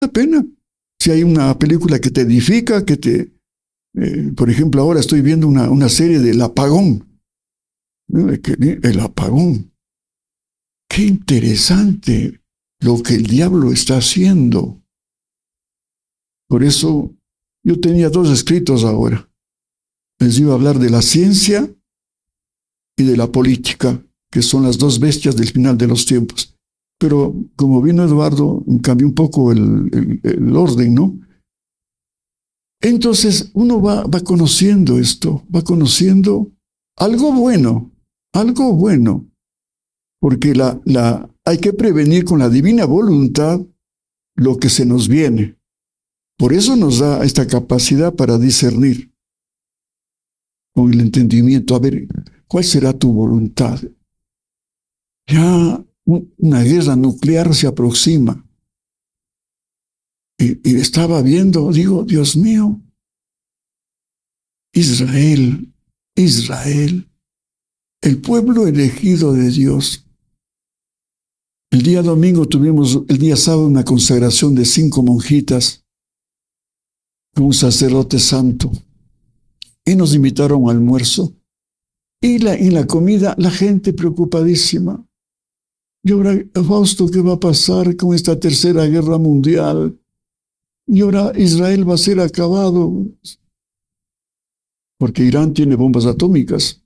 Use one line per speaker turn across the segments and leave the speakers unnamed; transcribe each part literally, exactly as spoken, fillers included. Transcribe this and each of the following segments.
La pena. Si hay una película que te edifica, que te... Eh, por ejemplo, ahora estoy viendo una, una serie del apagón. El apagón. Qué interesante lo que el diablo está haciendo. Por eso yo tenía dos escritos ahora. Les iba a hablar de la ciencia y de la política, que son las dos bestias del final de los tiempos. Pero como vino Eduardo, cambió un poco el, el, el orden, ¿no? Entonces uno va, va conociendo esto, va conociendo algo bueno, algo bueno, porque la, la, hay que prevenir con la divina voluntad lo que se nos viene. Por eso nos da esta capacidad para discernir con el entendimiento, a ver, ¿cuál será tu voluntad? Ya una guerra nuclear se aproxima. Y, y estaba viendo, digo, Dios mío, Israel, Israel, el pueblo elegido de Dios. El día domingo tuvimos, el día sábado, una consagración de cinco monjitas, un sacerdote santo, y nos invitaron al almuerzo. Y la, en la comida, la gente preocupadísima. Y ahora, Fausto, ¿qué va a pasar con esta tercera guerra mundial? Y ahora Israel va a ser acabado. Porque Irán tiene bombas atómicas.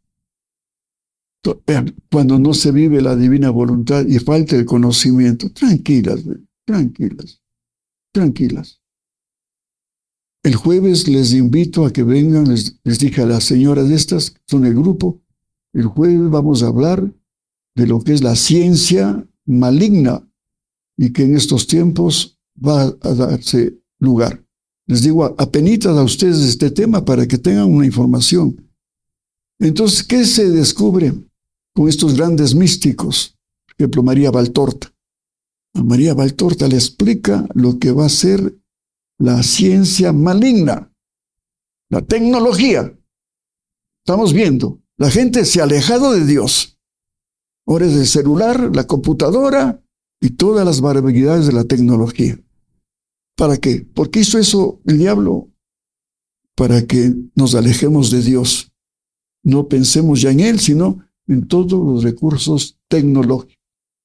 Cuando no se vive la divina voluntad y falta el conocimiento, tranquilas, tranquilas, tranquilas. El jueves les invito a que vengan, les, les dije a las señoras estas, son el grupo, el jueves vamos a hablar de lo que es la ciencia maligna y que en estos tiempos va a darse lugar. Les digo apenitas a ustedes este tema para que tengan una información. Entonces, ¿qué se descubre con estos grandes místicos? Por ejemplo, María Valtorta. A María Valtorta le explica lo que va a ser la ciencia maligna, la tecnología. Estamos viendo, la gente se ha alejado de Dios. Ahora es el celular, la computadora y todas las barbaridades de la tecnología. ¿Para qué? ¿Por qué hizo eso el diablo? Para que nos alejemos de Dios. No pensemos ya en Él, sino en todos los recursos tecnológicos.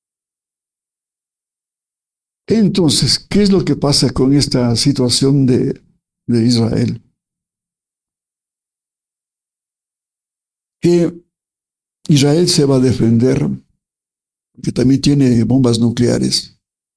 Entonces, ¿qué es lo que pasa con esta situación de, de Israel? Que Israel se va a defender, que también tiene bombas nucleares.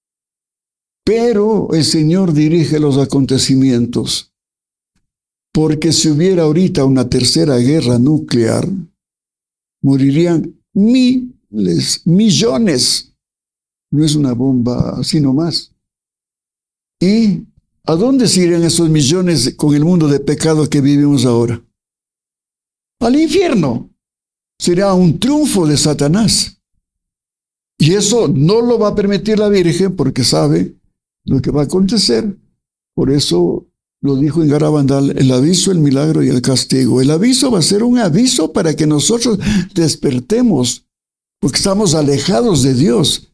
Pero el Señor dirige los acontecimientos, porque si hubiera ahorita una tercera guerra nuclear, morirían miles, millones. No es una bomba así nomás. ¿Y a dónde se irían esos millones con el mundo de pecado que vivimos ahora? Al infierno. Será un triunfo de Satanás. Y eso no lo va a permitir la Virgen porque sabe lo que va a acontecer. Por eso lo dijo en Garabandal, el aviso, el milagro y el castigo. El aviso va a ser un aviso para que nosotros despertemos, porque estamos alejados de Dios.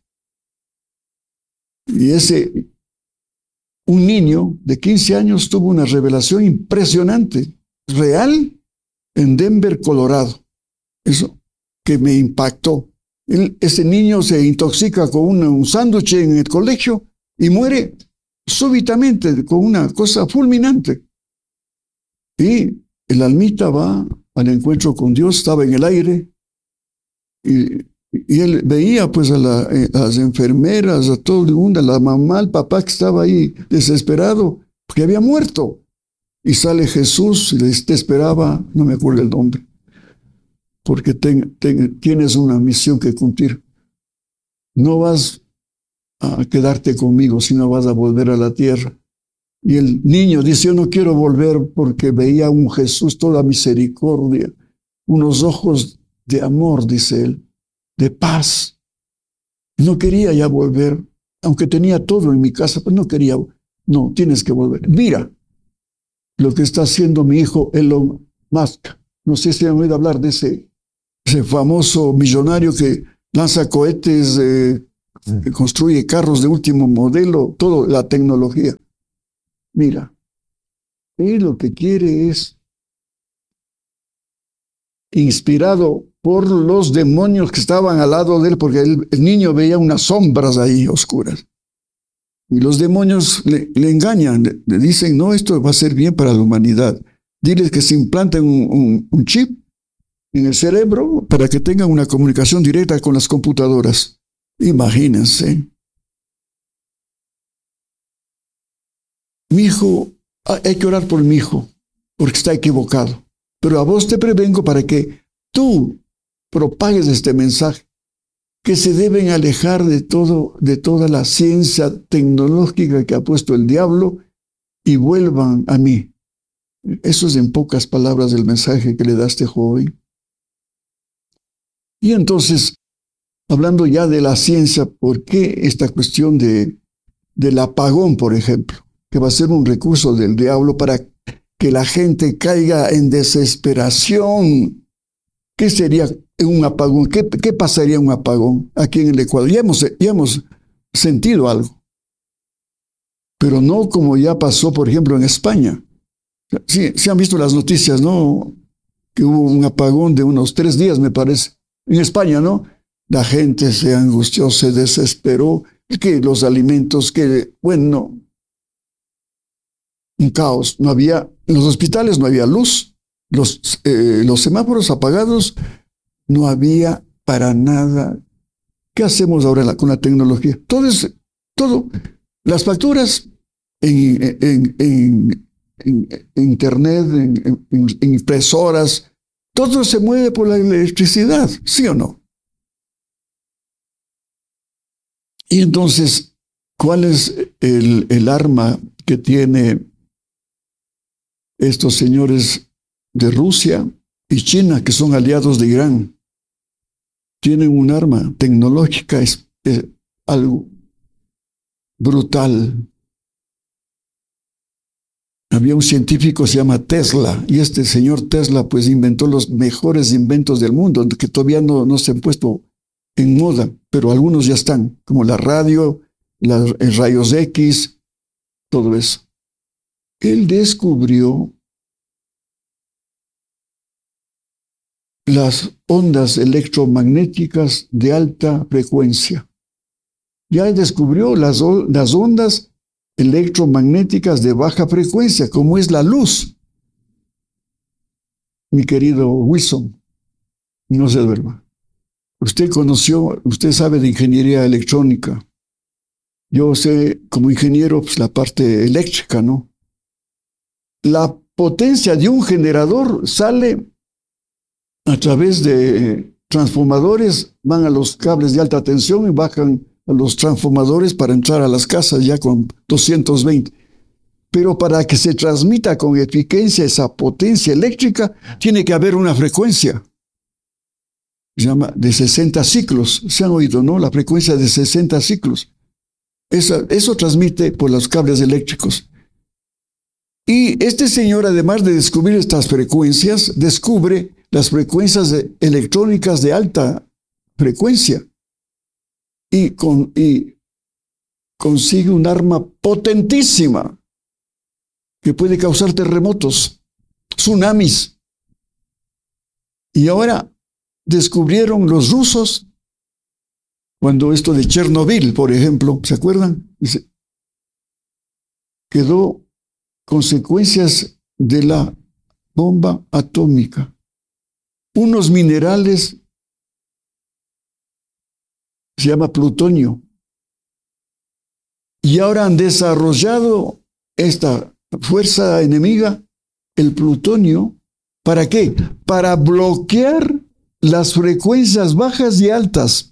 Y ese, un niño de quince años tuvo una revelación impresionante, real, en Denver, Colorado. Eso que me impactó. Él, ese niño se intoxica con una, un sándwich en el colegio y muere súbitamente con una cosa fulminante. Y el almita va al encuentro con Dios, estaba en el aire, y, y él veía pues a, la, a las enfermeras, a todo el mundo, a la mamá, al papá que estaba ahí desesperado, porque había muerto. Y sale Jesús y les te esperaba, no me acuerdo el nombre, porque ten, ten, tienes una misión que cumplir. No vas a quedarte conmigo, sino vas a volver a la tierra. Y el niño dice, yo no quiero volver porque veía a un Jesús toda misericordia, unos ojos de amor, dice él, de paz. No quería ya volver, aunque tenía todo en mi casa, pero no quería. No, tienes que volver. Mira lo que está haciendo mi hijo Elon Musk. No sé si han oído hablar de ese, ese famoso millonario que lanza cohetes eh, que construye carros de último modelo, toda la tecnología. Mira, él lo que quiere es, inspirado por los demonios que estaban al lado de él, porque el, el niño veía unas sombras ahí oscuras. Y los demonios le, le engañan, le, le dicen, no, esto va a ser bien para la humanidad. Diles que se implanten un, un, un chip en el cerebro para que tengan una comunicación directa con las computadoras. Imagínense. Mi hijo, hay que orar por mi hijo, porque está equivocado. Pero a vos te prevengo para que tú propagues este mensaje, que se deben alejar de todo, de toda la ciencia tecnológica que ha puesto el diablo y vuelvan a mí. Eso es en pocas palabras el mensaje que le da este joven. Y entonces, hablando ya de la ciencia, ¿por qué esta cuestión de, del apagón, por ejemplo, que va a ser un recurso del diablo para que la gente caiga en desesperación? ¿Qué sería un apagón? ¿Qué, qué pasaría en un apagón aquí en el Ecuador? Ya hemos, ya hemos sentido algo, pero no como ya pasó, por ejemplo, en España. Sí, se han visto las noticias, ¿no? Que hubo un apagón de unos tres días, me parece, en España, ¿no? La gente se angustió, se desesperó, que los alimentos, que, bueno, un caos. No había, en los hospitales no había luz, los, eh, los semáforos apagados, no había para nada. ¿Qué hacemos ahora la, con la tecnología? Todo es, todo, las facturas en, en, en, en, en internet, en, en, en impresoras, todo se mueve por la electricidad, ¿sí o no? Y entonces, ¿cuál es el, el arma que tiene estos señores de Rusia y China, que son aliados de Irán? Tienen un arma tecnológica, es, es algo brutal. Había un científico que se llama Tesla, y este señor Tesla pues inventó los mejores inventos del mundo, que todavía no, no se han puesto en moda, pero algunos ya están, como la radio, los rayos X, todo eso. Él descubrió las ondas electromagnéticas de alta frecuencia. Ya descubrió las, las ondas electromagnéticas de baja frecuencia, como es la luz. Mi querido Wilson, no se duerma. Usted conoció, usted sabe de ingeniería electrónica. Yo sé, como ingeniero, pues la parte eléctrica, ¿no? La potencia de un generador sale a través de transformadores, van a los cables de alta tensión y bajan a los transformadores para entrar a las casas ya con doscientos veinte. Pero para que se transmita con eficiencia esa potencia eléctrica, tiene que haber una frecuencia. Se llama de sesenta ciclos. Se han oído, ¿no? La frecuencia de sesenta ciclos. Esa, eso transmite por los cables eléctricos. Y este señor, además de descubrir estas frecuencias, descubre las frecuencias de, electrónicas de alta frecuencia. Y, con, y consigue un arma potentísima que puede causar terremotos, tsunamis. Y ahora descubrieron los rusos, cuando esto de Chernobyl, por ejemplo, ¿se acuerdan? Dice, quedó consecuencias de la bomba atómica. Unos minerales, se llama plutonio, y ahora han desarrollado esta fuerza enemiga, el plutonio, ¿para qué? Para bloquear las frecuencias bajas y altas.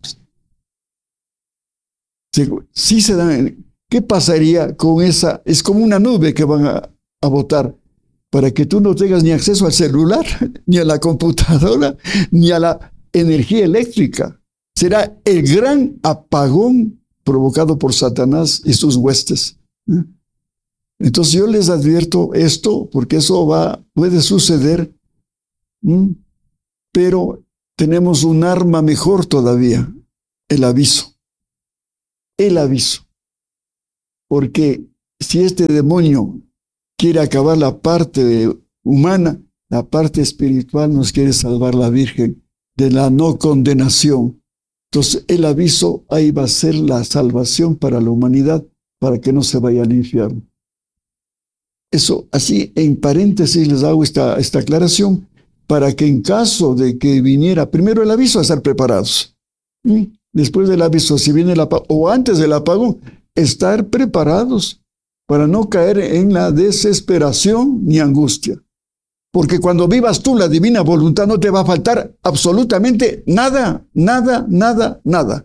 Sí se dan. ¿Qué pasaría con esa? Es como una nube que van a, a botar para que tú no tengas ni acceso al celular, ni a la computadora, ni a la energía eléctrica. Será el gran apagón provocado por Satanás y sus huestes. Entonces yo les advierto esto, porque eso va, puede suceder, ¿m? Pero tenemos un arma mejor todavía, el aviso. el aviso. Porque si este demonio quiere acabar la parte humana, la parte espiritual nos quiere salvar la Virgen de la no condenación. Entonces el aviso ahí va a ser la salvación para la humanidad, para que no se vaya al infierno. Eso así en paréntesis les hago esta, esta aclaración para que en caso de que viniera primero el aviso, a estar preparados. ¿Mm? Después del aviso, si viene el apagón o antes del apagón, estar preparados para no caer en la desesperación ni angustia. Porque cuando vivas tú la divina voluntad no te va a faltar absolutamente nada, nada, nada, nada.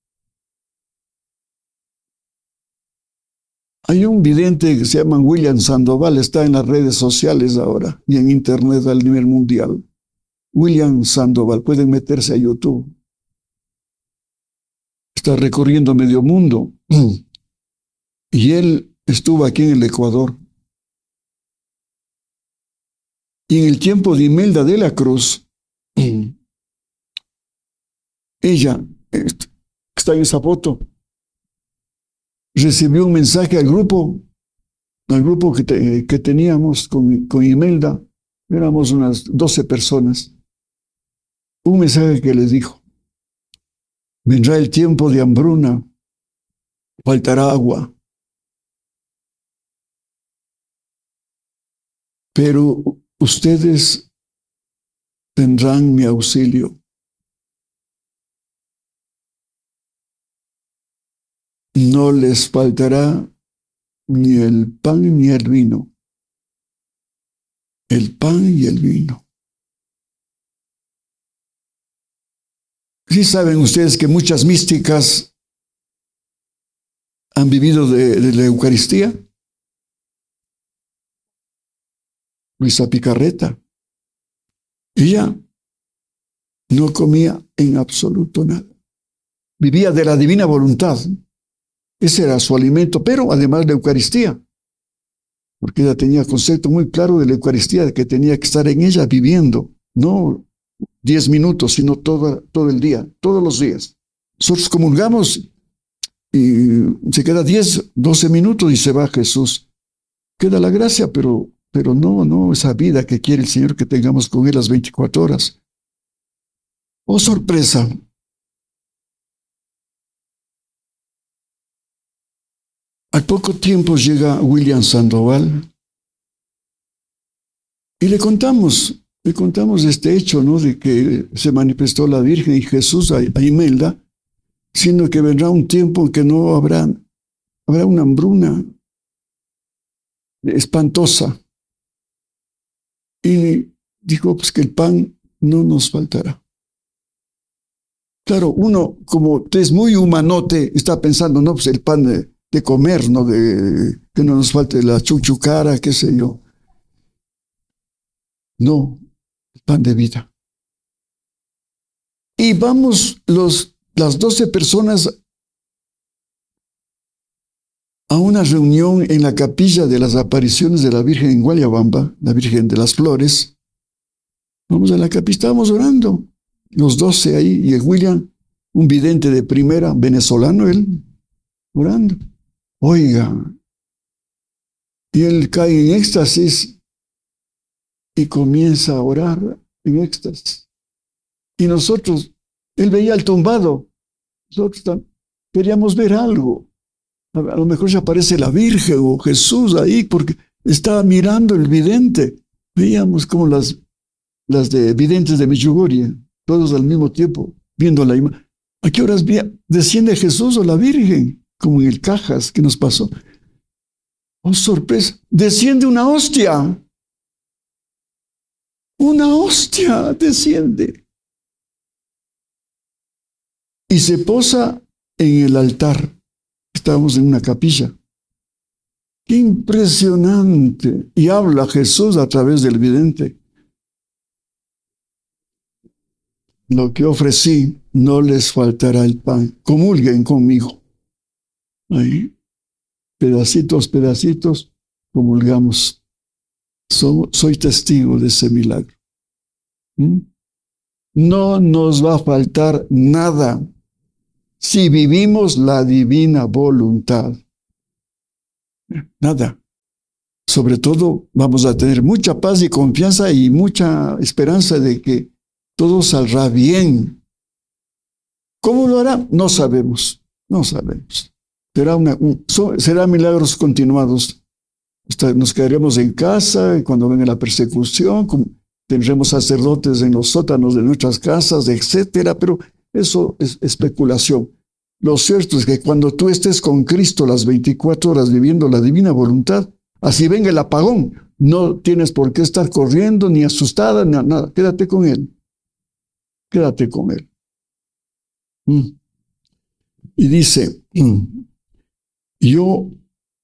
Hay un vidente que se llama William Sandoval, está en las redes sociales ahora y en internet a nivel mundial. William Sandoval, pueden meterse a YouTube. Está recorriendo medio mundo. Y él estuvo aquí en el Ecuador. Y en el tiempo de Imelda de la Cruz, ella, está en esa foto, recibió un mensaje al grupo, al grupo que, te, que teníamos con, con Imelda, éramos unas doce personas, un mensaje que les dijo: vendrá el tiempo de hambruna, faltará agua, pero ustedes tendrán mi auxilio. No les faltará ni el pan ni el vino. El pan y el vino. Sí saben ustedes que muchas místicas han vivido de, de la Eucaristía. Luisa Picarreta. Ella no comía en absoluto nada. Vivía de la divina voluntad. Ese era su alimento, pero además la Eucaristía. Porque ella tenía concepto muy claro de la Eucaristía, de que tenía que estar en ella viviendo, no diez minutos, sino todo, todo el día, todos los días. Nosotros comulgamos y se queda diez, doce minutos y se va Jesús. Queda la gracia, pero Pero no, no, esa vida que quiere el Señor que tengamos con Él las veinticuatro horas. ¡Oh, sorpresa! Al poco tiempo llega William Sandoval y le contamos, le contamos este hecho, ¿no? De que se manifestó la Virgen y Jesús a, a Imelda, sino que vendrá un tiempo en que no habrá, habrá una hambruna espantosa. Y dijo pues que el pan no nos faltará. Claro, uno como es muy humanote está pensando, no, pues el pan de, de comer, no, de que no nos falte la chuchucara, qué sé yo. No, el pan de vida. Y vamos los, las doce personas a una reunión en la capilla de las apariciones de la Virgen en Guayabamba, la Virgen de las Flores. Vamos a la capilla, estábamos orando, los doce ahí, y el William, un vidente de primera, venezolano él, orando. Oiga, y él cae en éxtasis y comienza a orar en éxtasis. Y nosotros, él veía al tumbado, nosotros queríamos ver algo. A lo mejor ya aparece la Virgen o Jesús ahí, porque estaba mirando el vidente. Veíamos como las, las de videntes de Medjugorje, todos al mismo tiempo, viendo la imagen. ¿A qué horas desciende Jesús o la Virgen? Como en el Cajas que nos pasó. ¡Oh, sorpresa! Desciende una hostia. Una hostia desciende. Y se posa en el altar. Estábamos en una capilla. ¡Qué impresionante! Y habla Jesús a través del vidente. Lo que ofrecí, no les faltará el pan. Comulguen conmigo. Ahí, pedacitos, pedacitos, comulgamos. So, soy testigo de ese milagro. ¿Mm? No nos va a faltar nada. si vivimos la divina voluntad. Nada. Sobre todo vamos a tener mucha paz y confianza y mucha esperanza de que todo saldrá bien. ¿Cómo lo hará? No sabemos, no sabemos. Será, una, un, so, será milagros continuados. Nos quedaremos en casa y cuando venga la persecución, tendremos sacerdotes en los sótanos de nuestras casas, etcétera, pero eso es especulación. Lo cierto es que cuando tú estés con Cristo las veinticuatro horas viviendo la divina voluntad, así venga el apagón, no tienes por qué estar corriendo, ni asustada, ni nada. Quédate con Él. Quédate con Él. Mm. Y dice, mm, yo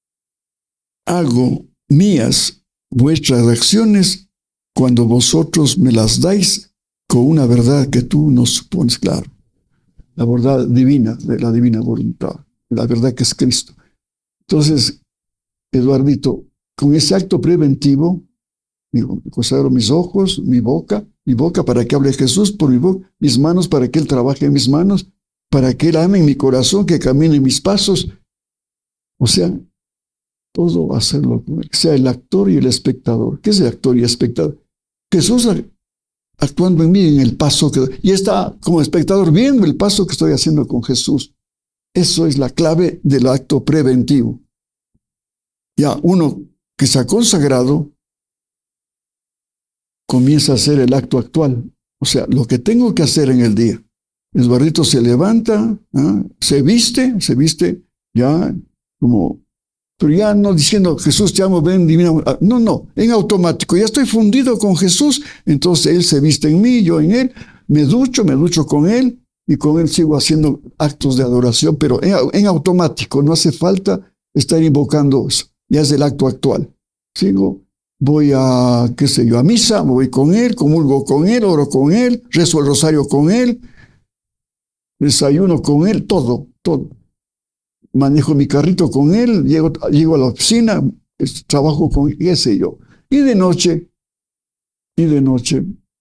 hago mías vuestras acciones cuando vosotros me las dais con una verdad que tú nos supones. Claro, la verdad divina, de la divina voluntad, la verdad que es Cristo. Entonces, Eduardito, con ese acto preventivo, digo, consagro mis ojos, mi boca, mi boca para que hable Jesús por mi boca, mis manos para que Él trabaje en mis manos, para que Él ame en mi corazón, que camine en mis pasos. O sea, todo hacerlo, que sea el actor y el espectador. ¿Qué es el actor y el espectador? Jesús actuando en mí en el paso que y está como espectador viendo el paso que estoy haciendo con Jesús. Eso es la clave del acto preventivo. Ya uno que se ha consagrado comienza a hacer el acto actual. O sea, lo que tengo que hacer en el día. Eduardito se levanta, ¿eh? se viste, se viste ya como, pero ya no diciendo Jesús te amo, ven divina. No, no, en automático. Ya estoy fundido con Jesús, entonces Él se viste en mí, yo en Él. Me ducho, me ducho con Él y con Él sigo haciendo actos de adoración, pero en, en automático. No hace falta estar invocando eso. Ya es el acto actual. Sigo, voy a, qué sé yo, a misa, voy con Él, comulgo con Él, oro con Él, rezo el rosario con Él, desayuno con Él, todo, todo. Manejo mi carrito con Él, llego, llego a la oficina, trabajo con Él, qué sé yo. Y de noche, y de noche,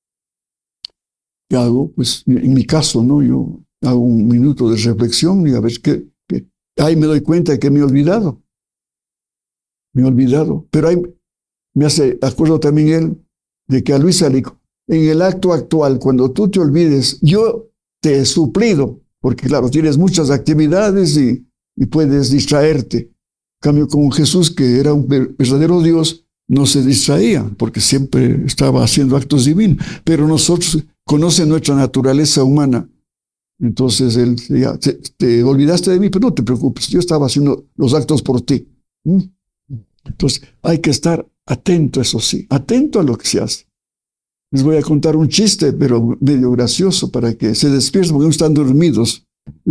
¿qué hago? Pues en mi caso, ¿no? Yo hago un minuto de reflexión y a ver qué, qué. Ahí me doy cuenta de que me he olvidado. Me he olvidado. Pero ahí me hace acuerdo también él de que a Luisa le dijo, en el acto actual, cuando tú te olvides, yo te he suplido, porque claro, tienes muchas actividades y, y puedes distraerte. En cambio, con Jesús, que era un verdadero Dios, no se distraía, porque siempre estaba haciendo actos divinos. Pero nosotros conoce nuestra naturaleza humana. Entonces él ya, te, te olvidaste de mí, pero no te preocupes, yo estaba haciendo los actos por ti. ¿Mm? Entonces hay que estar atento, eso sí, atento a lo que se hace. Les voy a contar un chiste, pero medio gracioso, para que se despierten, porque no están dormidos.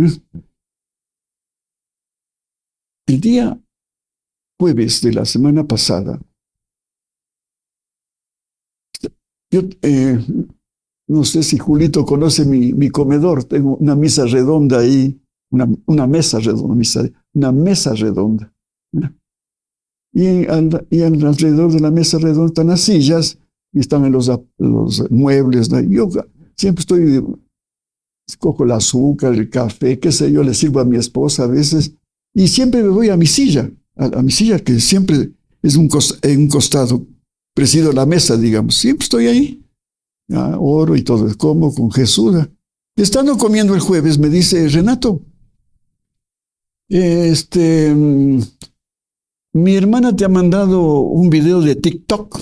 El día jueves de la semana pasada, yo eh, no sé si Julito conoce mi, mi comedor, tengo una mesa redonda ahí, una, una mesa redonda, mesa, una mesa redonda. Y, al, y alrededor de la mesa redonda están las sillas y están los, los muebles, ¿no? Yo siempre estoy, cojo el azúcar, el café, qué sé yo, le sirvo a mi esposa a veces y siempre me voy a mi silla, a, a mi silla que siempre es un, cost, en un costado, presido la mesa, digamos, siempre estoy ahí, ya, oro y todo, como con Jesús. Y estando comiendo el jueves me dice, Renato, este... mi hermana te ha mandado un video de TikTok.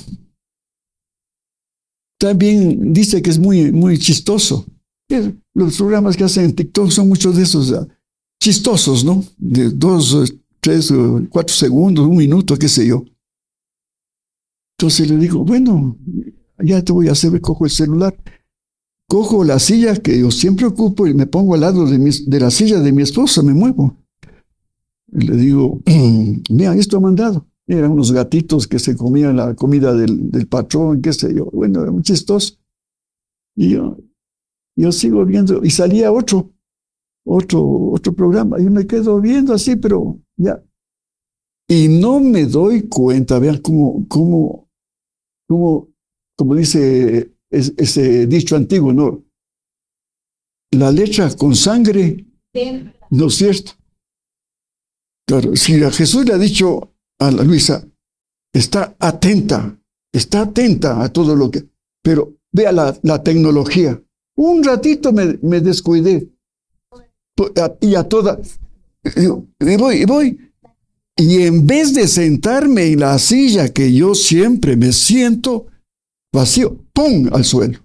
También dice que es muy, muy chistoso. Los programas que hacen en TikTok son muchos de esos uh, chistosos, ¿no? De dos, tres, cuatro segundos, un minuto, qué sé yo. Entonces le digo, bueno, ya te voy a hacer, cojo el celular, cojo la silla que yo siempre ocupo y me pongo al lado de, mi, de la silla de mi esposa, me muevo. Y le digo, mira, esto ha mandado. Eran unos gatitos que se comían la comida del, del patrón, qué sé yo. Bueno, era muy chistoso. Y yo, yo sigo viendo, y salía otro, otro, otro programa. Y me quedo viendo así, pero ya. Y no me doy cuenta, vean cómo, cómo, cómo, como dice ese dicho antiguo, ¿no? La letra con sangre ¿No es cierto? Claro, si a Jesús le ha dicho a la Luisa, está atenta, está atenta a todo lo que... Pero vea la, la tecnología. Un ratito me, me descuidé. Y a toda... Y voy, y voy. Y en vez de sentarme en la silla que yo siempre me siento, vacío, ¡pum!, al suelo.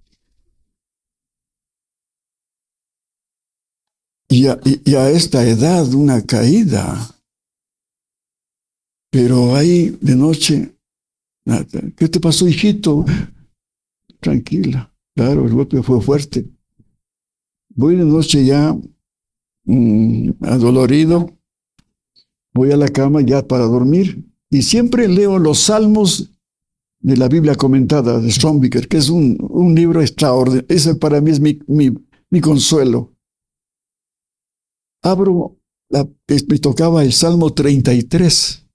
Y a, y a esta edad, una caída. Pero ahí de noche, ¿qué te pasó, hijito? Tranquila. Claro, el golpe fue fuerte. Voy de noche ya mmm, adolorido. Voy a la cama ya para dormir. Y siempre leo los salmos de la Biblia comentada de Strombiker, que es un, un libro extraordinario. Ese para mí es mi, mi, mi consuelo. Abro, la, me tocaba el Salmo treinta y tres.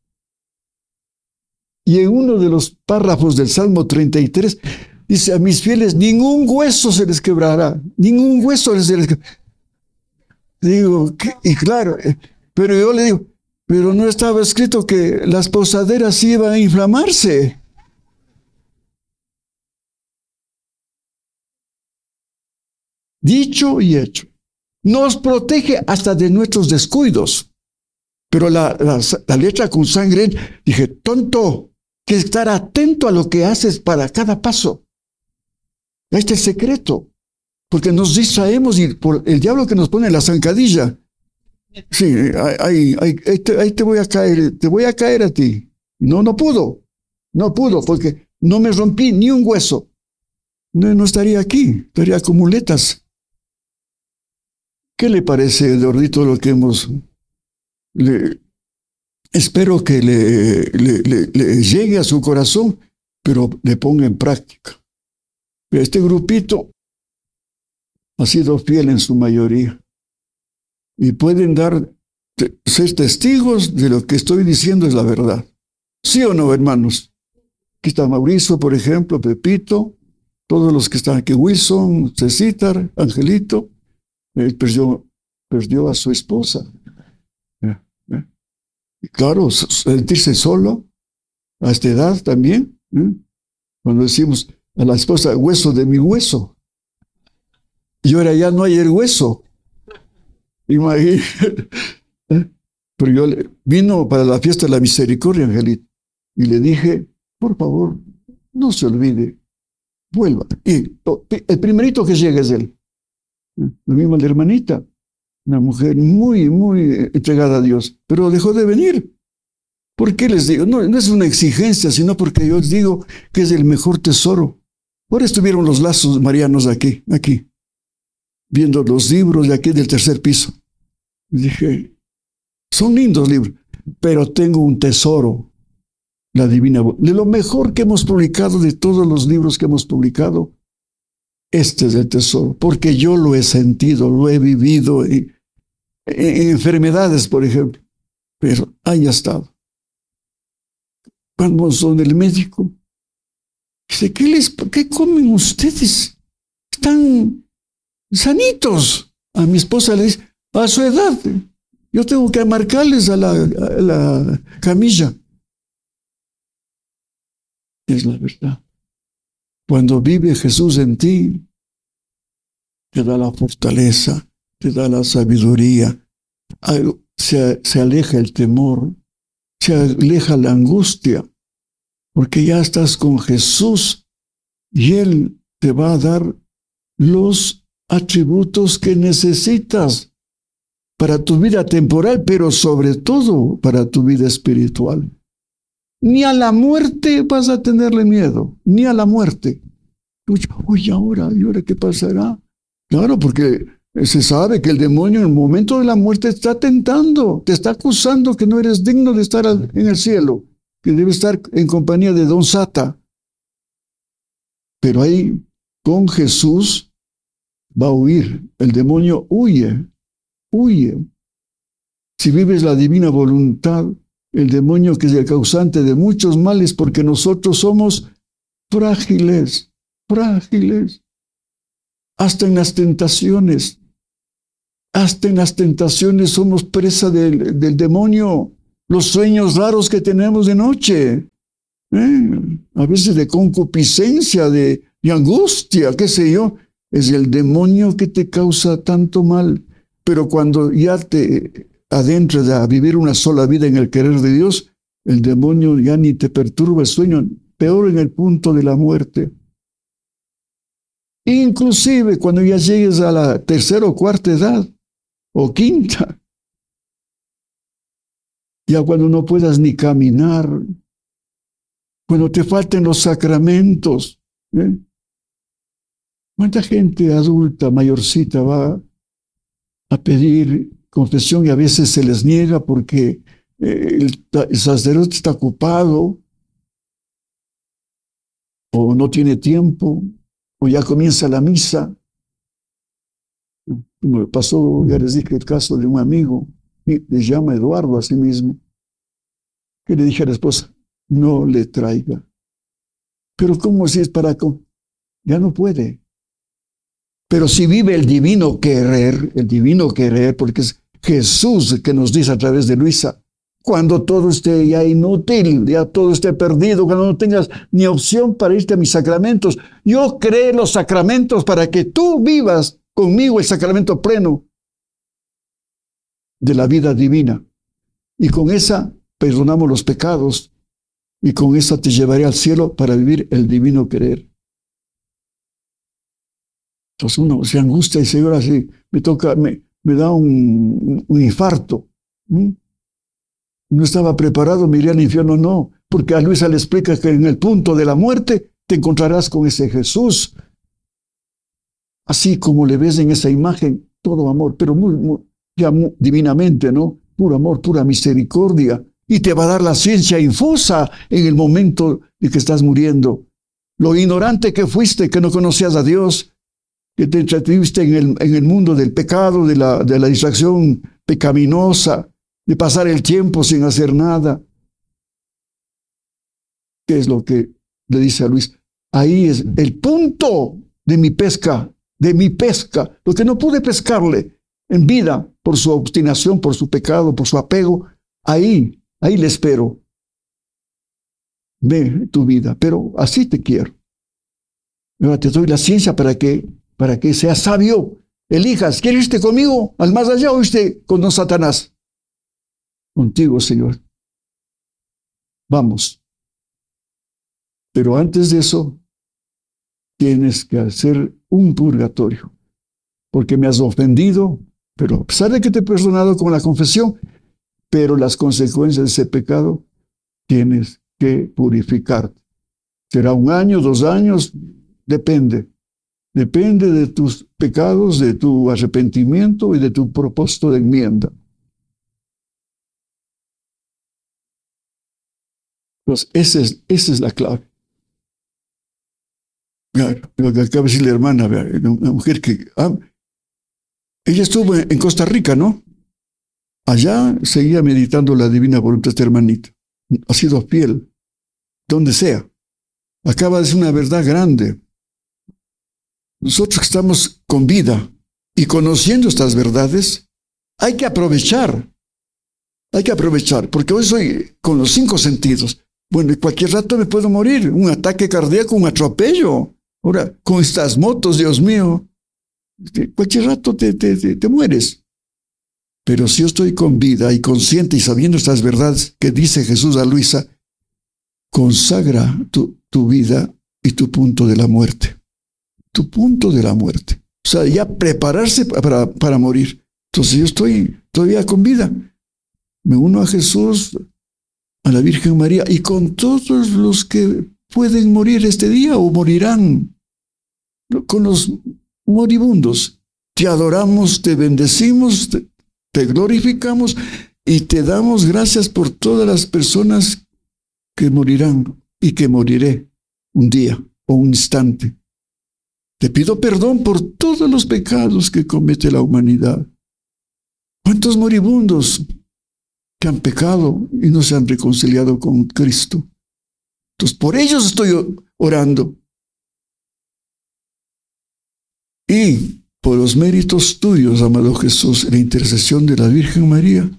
Y en uno de los párrafos del Salmo treinta y tres dice, a mis fieles ningún hueso se les quebrará, ningún hueso se les quebrará. Digo, ¿qué? Y claro, pero yo le digo, pero no estaba escrito que las posaderas iban a inflamarse. Dicho y hecho. Nos protege hasta de nuestros descuidos. Pero la, la, la letra con sangre, dije, tonto, que estar atento a lo que haces para cada paso. Este es el secreto. Porque nos distraemos y por el diablo que nos pone la zancadilla. Sí, ahí, ahí, ahí, te, ahí te voy a caer, te voy a caer a ti. No, no pudo. No pudo, porque no me rompí ni un hueso. No, no estaría aquí, estaría con muletas. ¿Qué le parece, Eduardito, lo que hemos... Le, espero que le, le, le, le llegue a su corazón, pero le ponga en práctica. Este grupito ha sido fiel en su mayoría y pueden dar, ser testigos de lo que estoy diciendo es la verdad. ¿Sí o no, hermanos? Aquí está Mauricio, por ejemplo, Pepito, todos los que están aquí, Wilson, Cecitar, Angelito. Él perdió, perdió a su esposa. ¿Eh? ¿Eh? Y claro, sentirse solo a esta edad también. ¿Eh? Cuando decimos a la esposa, hueso de mi hueso. Y ahora ya no hay el hueso. Imagínate. ¿Eh? Pero yo le, vino para la fiesta de la misericordia, Angelito. Y le dije, por favor, no se olvide, vuelva. Y el primerito que llega es él. Lo mismo la hermanita, una mujer muy, muy entregada a Dios, pero dejó de venir. ¿Por qué les digo? No, no es una exigencia, sino porque yo les digo que es el mejor tesoro. Ahora estuvieron los lazos marianos aquí, aquí, viendo los libros de aquí del tercer piso. Y dije, son lindos libros, pero tengo un tesoro, la Divina Voz. De lo mejor que hemos publicado, de todos los libros que hemos publicado, este es el tesoro, porque yo lo he sentido, lo he vivido en, en enfermedades, por ejemplo, pero ahí ha estado. Cuando son el médico, dice, ¿qué, les, ¿qué comen ustedes? Están sanitos. A mi esposa le dice, a su edad, yo tengo que marcarles a la, a la camilla. Es la verdad. Cuando vive Jesús en ti, te da la fortaleza, te da la sabiduría, se, se aleja el temor, se aleja la angustia, porque ya estás con Jesús y Él te va a dar los atributos que necesitas para tu vida temporal, pero sobre todo para tu vida espiritual. Ni a la muerte vas a tenerle miedo, ni a la muerte. Oye, ahora, ¿y ahora qué pasará? Claro, porque se sabe que el demonio en el momento de la muerte te está tentando, te está acusando que no eres digno de estar en el cielo, que debes estar en compañía de Don Sata. Pero ahí, con Jesús, va a huir. El demonio huye, huye. Si vives la divina voluntad, el demonio, que es el causante de muchos males, porque nosotros somos frágiles, frágiles, hasta en las tentaciones. Hasta en las tentaciones somos presa del, del demonio. Los sueños raros que tenemos de noche. ¿eh? A veces de concupiscencia, de, de angustia, qué sé yo. Es el demonio que te causa tanto mal. Pero cuando ya te adentras a vivir una sola vida en el querer de Dios, el demonio ya ni te perturba el sueño, peor en el punto de la muerte. Inclusive cuando ya llegues a la tercera o cuarta edad, o quinta, ya cuando no puedas ni caminar, cuando te falten los sacramentos. ¿eh? ¿Cuánta gente adulta, mayorcita, va a pedir confesión y a veces se les niega porque eh, el, el sacerdote está ocupado o no tiene tiempo o ya comienza la misa? Me pasó, ya les dije, el caso de un amigo, y le llama Eduardo a sí mismo, que le dije a la esposa, no le traiga. Pero ¿cómo si es para...? Ya no puede. Pero si vive el divino querer, el divino querer, porque es Jesús el que nos dice a través de Luisa, cuando todo esté ya inútil, ya todo esté perdido, cuando no tengas ni opción para irte a mis sacramentos, yo creé los sacramentos para que tú vivas conmigo el sacramento pleno de la vida divina. Y con esa perdonamos los pecados y con esa te llevaré al cielo para vivir el divino querer. Entonces uno se angustia y se llora así, me toca, me, me da un, un infarto. ¿Mm? No estaba preparado, me iré al infierno, no, porque a Luisa le explica que en el punto de la muerte te encontrarás con ese Jesús. Así como le ves en esa imagen, todo amor, pero muy, muy, ya muy divinamente, ¿no? Puro amor, pura misericordia. Y te va a dar la ciencia infusa en el momento de que estás muriendo. Lo ignorante que fuiste, que no conocías a Dios, que te entretuviste en el, en el mundo del pecado, de la, de la distracción pecaminosa, de pasar el tiempo sin hacer nada. ¿Qué es lo que le dice a Luis? Ahí es el punto de mi pesca, de mi pesca, lo que no pude pescarle en vida por su obstinación, por su pecado, por su apego. Ahí, ahí le espero. Ve tu vida, pero así te quiero. Ahora te doy la ciencia para que, para que seas sabio. Elijas, ¿quieres irte conmigo al más allá o irte con don Satanás? Contigo, Señor. Vamos. Pero antes de eso, tienes que hacer un purgatorio, porque me has ofendido, pero a pesar de que te he perdonado con la confesión, pero las consecuencias de ese pecado tienes que purificarte. Será un año, dos años, depende. Depende de tus pecados, de tu arrepentimiento y de tu propósito de enmienda. Entonces, esa es, esa es la clave. Lo que acaba de decir la hermana, una mujer que... Ah, ella estuvo en Costa Rica, ¿no? Allá seguía meditando la divina voluntad de esta hermanita. Ha sido fiel, donde sea. Acaba de decir una verdad grande. Nosotros que estamos con vida y conociendo estas verdades, hay que aprovechar. Hay que aprovechar, porque hoy soy con los cinco sentidos. Bueno, en cualquier rato me puedo morir. Un ataque cardíaco, un atropello. Ahora, con estas motos, Dios mío, cualquier rato te, te, te, te mueres. Pero si yo estoy con vida y consciente y sabiendo estas verdades que dice Jesús a Luisa, consagra tu, tu vida y tu punto de la muerte. Tu punto de la muerte. O sea, ya prepararse para, para morir. Entonces yo estoy todavía con vida. Me uno a Jesús, a la Virgen María y con todos los que pueden morir este día o morirán, con los moribundos. Te adoramos, te bendecimos, te, te glorificamos y te damos gracias por todas las personas que morirán y que moriré un día o un instante. Te pido perdón por todos los pecados que comete la humanidad. ¿Cuántos moribundos que han pecado y no se han reconciliado con Cristo? Entonces, por ellos estoy orando. Y por los méritos tuyos, amado Jesús, en la intercesión de la Virgen María,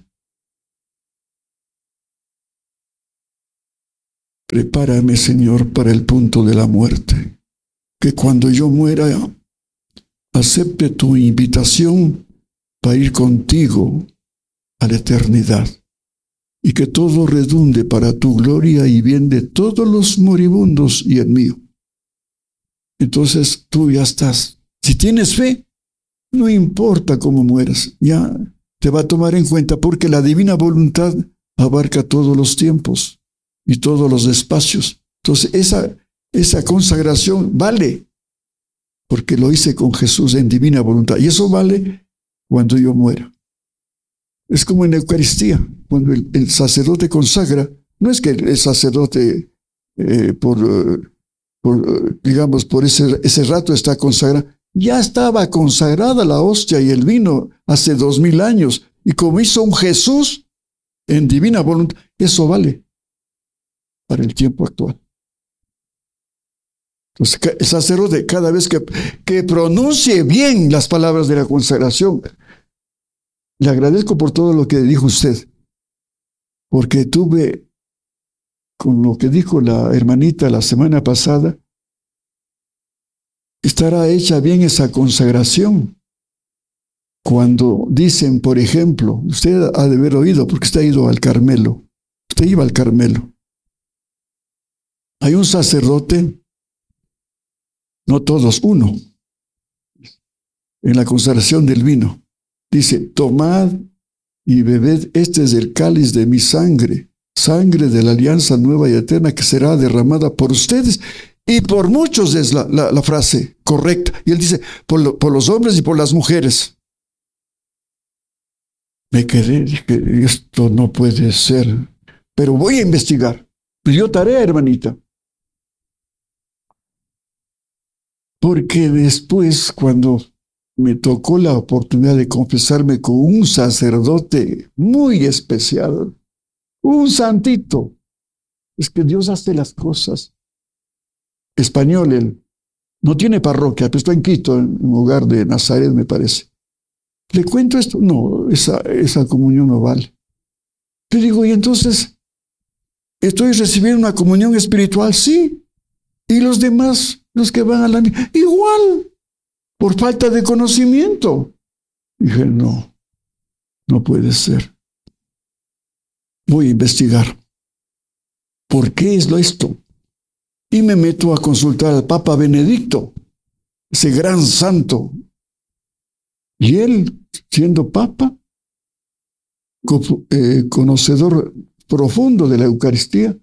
prepárame, Señor, para el punto de la muerte. Que cuando yo muera, acepte tu invitación para ir contigo a la eternidad. Y que todo redunde para tu gloria y bien de todos los moribundos y el mío. Entonces tú ya estás. Si tienes fe, no importa cómo mueras, ya te va a tomar en cuenta porque la divina voluntad abarca todos los tiempos y todos los espacios. Entonces esa, esa consagración vale, porque lo hice con Jesús en divina voluntad. Y eso vale cuando yo muera. Es como en la Eucaristía, cuando el, el sacerdote consagra, no es que el sacerdote eh, por, por, digamos, por ese, ese rato está consagrado. Ya estaba consagrada la hostia y el vino hace dos mil años. Y como hizo un Jesús en divina voluntad, eso vale para el tiempo actual. Entonces, el sacerdote, cada vez que, que pronuncie bien las palabras de la consagración, le agradezco por todo lo que dijo usted, porque tuve, con lo que dijo la hermanita la semana pasada, estará hecha bien esa consagración. Cuando dicen, por ejemplo, usted ha de haber oído, porque usted ha ido al Carmelo, usted iba al Carmelo. Hay un sacerdote, no todos, uno, en la consagración del vino. Dice, tomad y bebed, este es el cáliz de mi sangre, sangre de la alianza nueva y eterna que será derramada por ustedes y por muchos, es la, la, la frase correcta. Y él dice, por, lo, por los hombres y por las mujeres. Me quedé, dije, esto no puede ser, pero voy a investigar. Me dio tarea, hermanita. Porque después, cuando me tocó la oportunidad de confesarme con un sacerdote muy especial, un santito, es que Dios hace las cosas. Español, él no tiene parroquia, pero está en Quito, en un hogar de Nazaret, me parece. ¿Le cuento esto? No, esa, esa comunión no vale. Te digo, y entonces, ¿estoy recibiendo una comunión espiritual? Sí. ¿Y los demás, los que van a la misa? Igual, por falta de conocimiento. Dije, no, no puede ser. Voy a investigar. ¿Por qué es lo esto? Y me meto a consultar al Papa Benedicto, ese gran santo. Y él, siendo Papa, eh, conocedor profundo de la Eucaristía,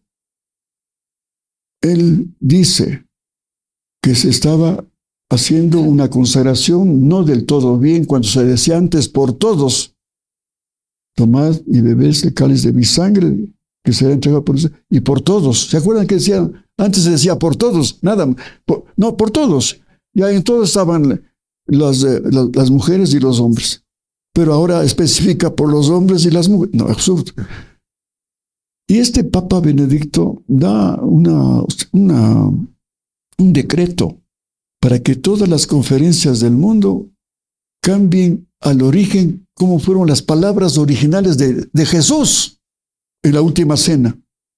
él dice que se estaba haciendo una consagración no del todo bien cuando se decía antes por todos. Tomad y bebed el cáliz de mi sangre que será entregado por ustedes y por todos. ¿Se acuerdan que decían? Antes se decía por todos, nada, por, no, por todos. Ya en todos estaban las, eh, las, las mujeres y los hombres. Pero ahora especifica por los hombres y las mujeres. No, absurdo. Y este Papa Benedicto da una, una, un decreto para que todas las conferencias del mundo cambien al origen, como fueron las palabras originales de, de Jesús en la última cena.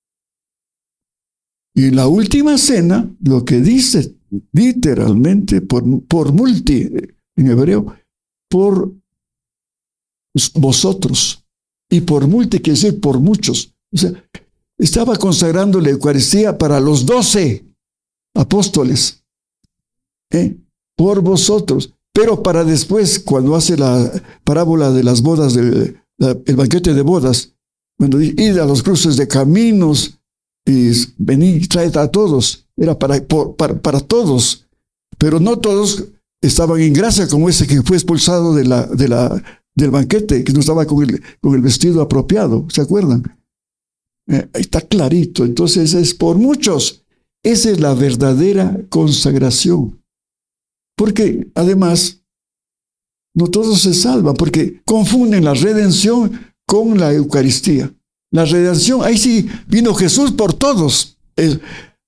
Y en la última cena, lo que dice literalmente, por, por multi, en hebreo, por vosotros, y por multi quiere decir por muchos. O sea, estaba consagrando la Eucaristía para los doce apóstoles, ¿eh? Por vosotros, pero para después, cuando hace la parábola de las bodas, de, la, el banquete de bodas, cuando dice, id a los cruces de caminos, y venid y traed a todos, era para, por, para, para todos, pero no todos estaban en gracia, como ese que fue expulsado de la, de la, del banquete, que no estaba con el, con el vestido apropiado, ¿se acuerdan? Eh, ahí está clarito. Entonces es por muchos. Esa es la verdadera consagración. Porque además, no todos se salvan, porque confunden la redención con la Eucaristía. La redención, ahí sí vino Jesús por todos. Eh,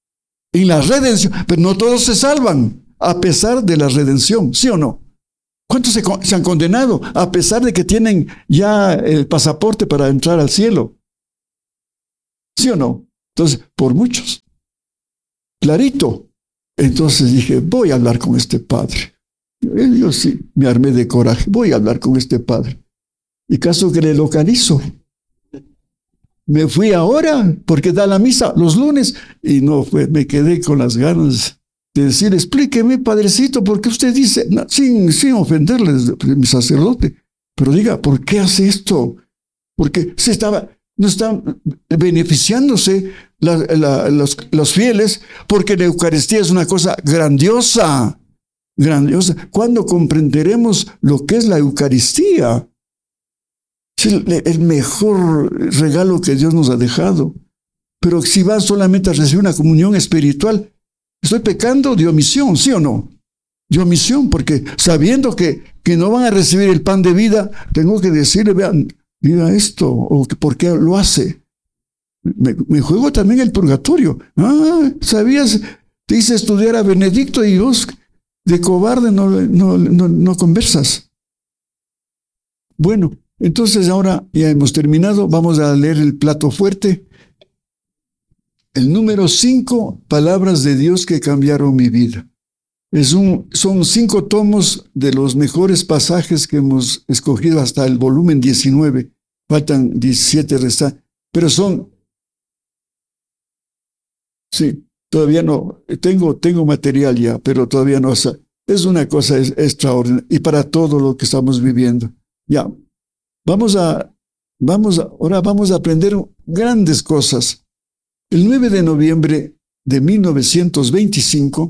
en la redención, pero no todos se salvan, a pesar de la redención, ¿sí o no? ¿Cuántos se, se han condenado a pesar de que tienen ya el pasaporte para entrar al cielo? ¿Sí o no? Entonces, por muchos. Clarito. Entonces dije, voy a hablar con este padre. Yo sí, me armé de coraje. Voy a hablar con este padre. Y caso que le localizo. Me fui ahora porque da la misa los lunes y no fue, me quedé con las ganas de decir, explíqueme, padrecito, ¿por qué usted dice, no, sin, sin ofenderle, mi sacerdote, pero diga, ¿por qué hace esto? Porque se estaba, no están beneficiándose la, la, los, los fieles, porque la Eucaristía es una cosa grandiosa, grandiosa. ¿Cuándo comprenderemos lo que es la Eucaristía? Es el, el mejor regalo que Dios nos ha dejado. Pero si vas solamente a recibir una comunión espiritual, estoy pecando de omisión, ¿sí o no? De omisión, porque sabiendo que, que no van a recibir el pan de vida, tengo que decirle, vean, diga esto, o por qué lo hace. Me, me juego también el purgatorio. Ah, ¿sabías? Te hice estudiar a Benedicto y vos de cobarde no, no, no, no conversas. Bueno, entonces ahora ya hemos terminado. Vamos a leer el plato fuerte. El número cinco, palabras de Dios que cambiaron mi vida. Es un, son cinco tomos de los mejores pasajes que hemos escogido hasta el volumen diecinueve. Faltan diecisiete restar, pero son... Sí, todavía no. Tengo, tengo material ya, pero todavía no. Es una cosa extraordinaria y para todo lo que estamos viviendo. Ya, vamos a... Vamos a, ahora vamos a aprender grandes cosas. El nueve de noviembre de mil novecientos veinticinco,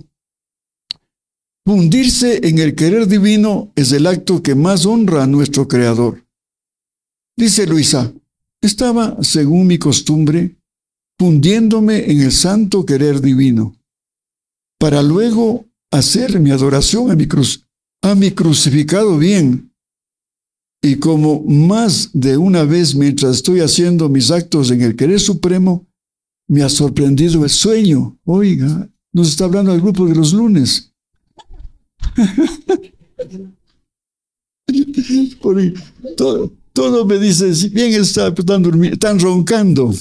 fundirse en el querer divino es el acto que más honra a nuestro Creador. Dice Luisa, estaba, según mi costumbre, fundiéndome en el santo querer divino, para luego hacer mi adoración a mi, cruz, a mi crucificado bien. Y como más de una vez mientras estoy haciendo mis actos en el querer supremo, me ha sorprendido el sueño. Oiga, nos está hablando el grupo de los lunes. todo, todo me dice, si bien está, están, durmiendo, están roncando.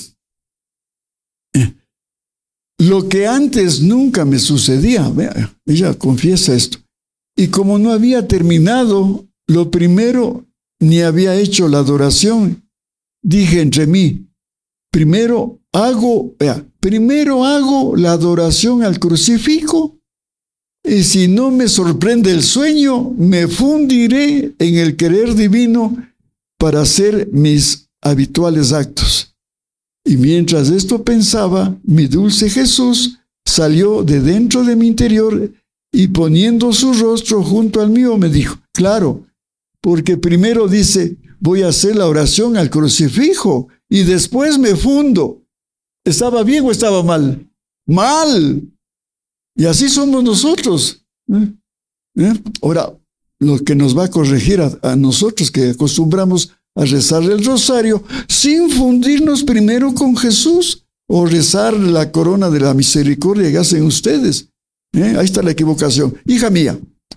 Lo que antes nunca me sucedía, vea, ella confiesa esto. Y como no había terminado, lo primero, ni había hecho la adoración, dije entre mí, primero hago, vea, primero hago la adoración al crucifijo, y si no me sorprende el sueño, me fundiré en el querer divino para hacer mis habituales actos. Y mientras esto pensaba, mi dulce Jesús salió de dentro de mi interior y poniendo su rostro junto al mío me dijo, claro, porque primero dice, voy a hacer la oración al crucifijo y después me fundo. ¿Estaba bien o estaba mal? ¡Mal! Y así somos nosotros. ¿Eh? ¿Eh? Ahora, lo que nos va a corregir a, a nosotros que acostumbramos a rezar el rosario sin fundirnos primero con Jesús o rezar la corona de la misericordia que hacen ustedes. ¿Eh? Ahí está la equivocación. Hija mía,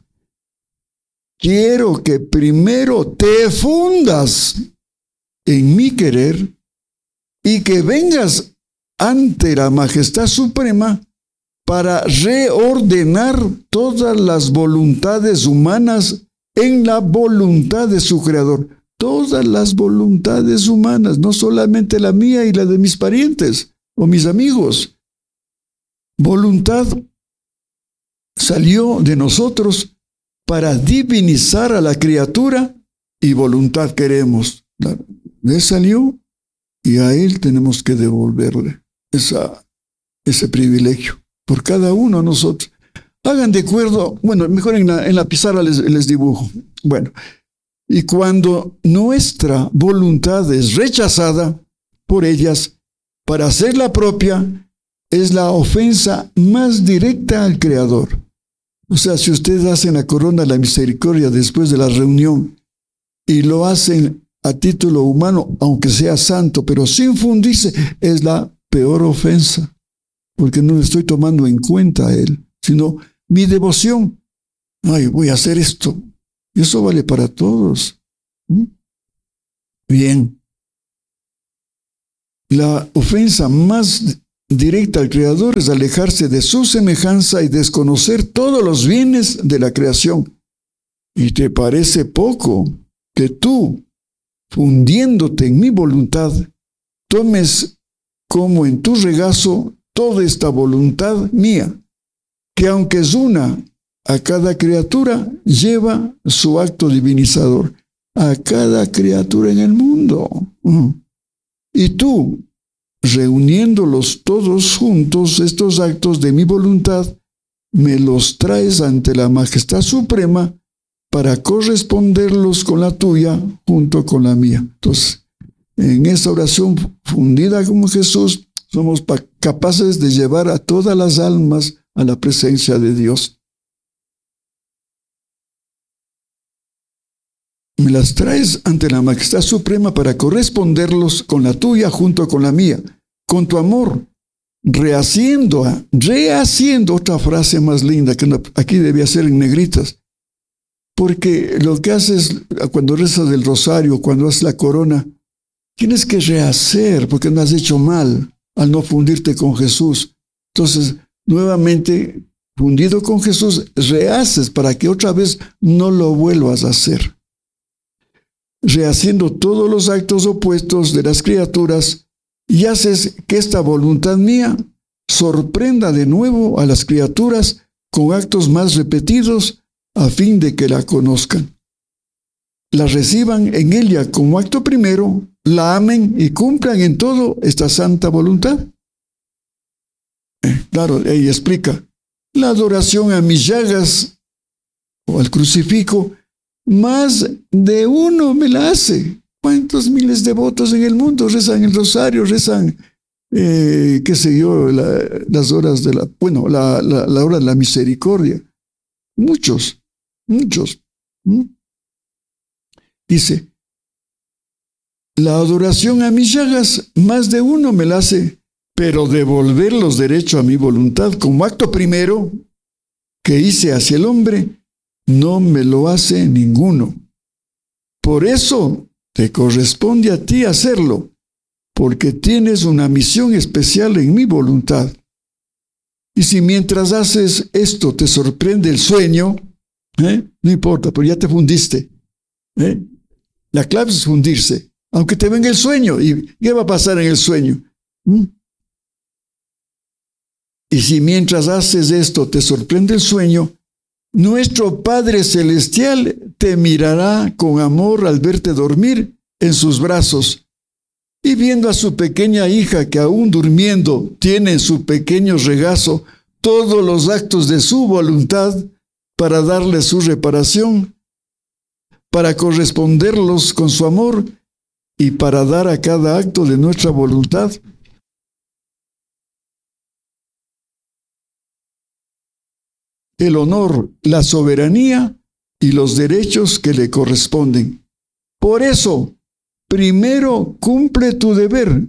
quiero que primero te fundas en mi querer y que vengas ante la majestad suprema para reordenar todas las voluntades humanas en la voluntad de su Creador. Todas las voluntades humanas, no solamente la mía y la de mis parientes o mis amigos. Voluntad salió de nosotros para divinizar a la criatura y voluntad queremos. De él salió y a él tenemos que devolverle esa, ese privilegio por cada uno de nosotros. Hagan de acuerdo, bueno, mejor en la, en la pizarra les, les dibujo. Bueno, y cuando nuestra voluntad es rechazada por ellas para hacerla propia, es la ofensa más directa al Creador. O sea, si ustedes hacen la corona de la misericordia después de la reunión y lo hacen a título humano, aunque sea santo, pero sin fundirse, es la peor ofensa, porque no le estoy tomando en cuenta a él, sino mi devoción. Ay, voy a hacer esto. Y eso vale para todos. ¿Mm? Bien. La ofensa más directa al Creador es alejarse de su semejanza y desconocer todos los bienes de la creación. ¿Y te parece poco que tú, fundiéndote en mi voluntad, tomes como en tu regazo toda esta voluntad mía, que aunque es una, a cada criatura lleva su acto divinizador, a cada criatura en el mundo? Y tú, reuniéndolos todos juntos, estos actos de mi voluntad, me los traes ante la majestad suprema para corresponderlos con la tuya junto con la mía. Entonces, en esa oración fundida como Jesús, somos capaces de llevar a todas las almas a la presencia de Dios. Me las traes ante la majestad suprema para corresponderlos con la tuya junto con la mía, con tu amor, rehaciendo, rehaciendo, otra frase más linda que aquí debía ser en negritas, porque lo que haces cuando rezas el rosario, cuando haces la corona, tienes que rehacer porque no has hecho mal al no fundirte con Jesús. Entonces, nuevamente, fundido con Jesús, rehaces para que otra vez no lo vuelvas a hacer. Rehaciendo todos los actos opuestos de las criaturas, y haces que esta voluntad mía sorprenda de nuevo a las criaturas con actos más repetidos a fin de que la conozcan, la reciban en ella como acto primero, la amen y cumplan en todo esta santa voluntad. Eh, claro, ella explica, la adoración a mis llagas o al crucifijo, más de uno me la hace. ¿Cuántos miles de devotos en el mundo rezan el rosario, rezan, eh, qué sé yo, la, las horas de la, bueno, la, la, la hora de la misericordia? Muchos, muchos. ¿Mm? Dice, la adoración a mis llagas, más de uno me la hace, pero devolver los derechos a mi voluntad como acto primero que hice hacia el hombre, no me lo hace ninguno. Por eso te corresponde a ti hacerlo, porque tienes una misión especial en mi voluntad. Y si mientras haces esto te sorprende el sueño, ¿eh? No importa, pero ya te fundiste. ¿eh? La clave es fundirse, aunque te venga el sueño. ¿Y qué va a pasar en el sueño? ¿Mm? Y si mientras haces esto te sorprende el sueño, nuestro Padre Celestial te mirará con amor al verte dormir en sus brazos, y viendo a su pequeña hija que aún durmiendo tiene en su pequeño regazo todos los actos de su voluntad para darle su reparación, para corresponderlos con su amor y para dar a cada acto de nuestra voluntad el honor, la soberanía y los derechos que le corresponden. Por eso, primero cumple tu deber,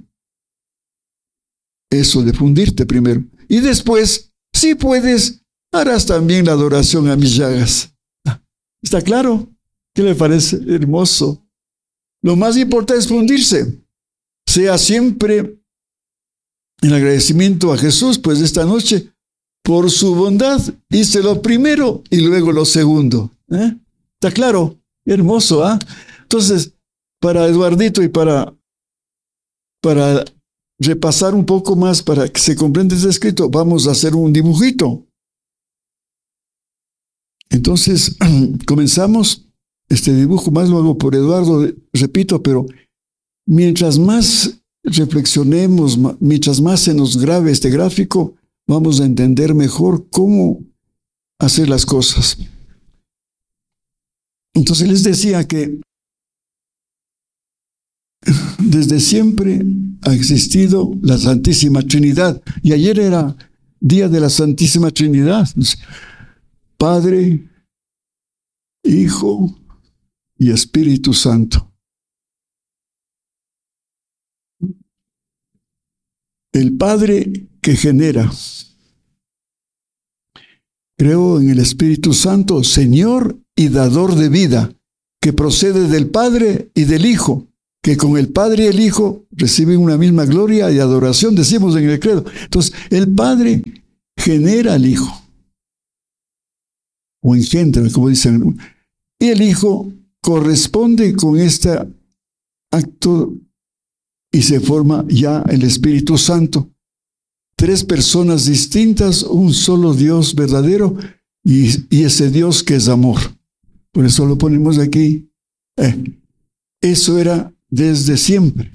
eso de fundirte primero, y después, si puedes, harás también la adoración a mis llagas. ¿Está claro? ¿Qué le parece? Hermoso. Lo más importante es fundirse. Sea siempre en agradecimiento a Jesús, pues esta noche, por su bondad, hice lo primero y luego lo segundo. ¿Eh? ¿Está claro? Hermoso, ¿ah? ¿eh? Entonces, para Eduardito y para, para repasar un poco más, para que se comprenda este escrito, vamos a hacer un dibujito. Entonces, comenzamos este dibujo, más lo hago por Eduardo, repito, pero mientras más reflexionemos, mientras más se nos grabe este gráfico, vamos a entender mejor cómo hacer las cosas. Entonces les decía que desde siempre ha existido la Santísima Trinidad. Y ayer era día de la Santísima Trinidad. Padre, Hijo y Espíritu Santo. El Padre que genera. Creo en el Espíritu Santo, Señor y dador de vida, que procede del Padre y del Hijo, que con el Padre y el Hijo reciben una misma gloria y adoración, decimos en el credo. Entonces, el Padre genera al Hijo, o engendra, como dicen, y el Hijo corresponde con este acto y se forma ya el Espíritu Santo. Tres personas distintas, un solo Dios verdadero y, y ese Dios que es amor. Por eso lo ponemos aquí. Eh, eso era desde siempre.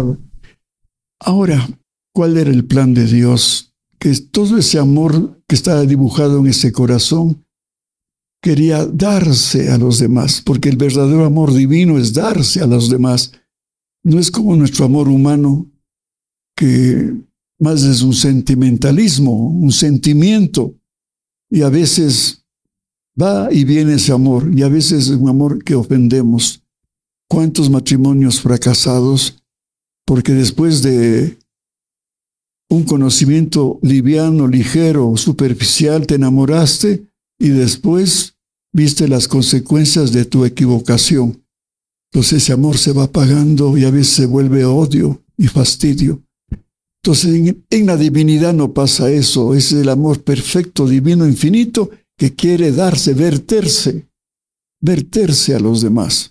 Ahora, ¿cuál era el plan de Dios? Que todo ese amor que estaba dibujado en ese corazón quería darse a los demás, porque el verdadero amor divino es darse a los demás. No es como nuestro amor humano, que más es un sentimentalismo, un sentimiento, y a veces va y viene ese amor, y a veces es un amor que ofendemos. ¿Cuántos matrimonios fracasados? Porque después de un conocimiento liviano, ligero, superficial, te enamoraste y después viste las consecuencias de tu equivocación. Entonces ese amor se va apagando y a veces se vuelve odio y fastidio. Entonces en, en la divinidad no pasa eso, es el amor perfecto, divino, infinito, que quiere darse, verterse, verterse a los demás.